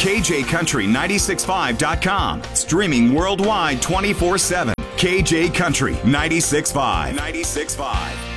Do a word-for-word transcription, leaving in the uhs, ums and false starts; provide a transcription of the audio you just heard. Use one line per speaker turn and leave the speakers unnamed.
K J Country nine six five dot com. Streaming worldwide twenty-four seven. K J Country nine six five. nine six five.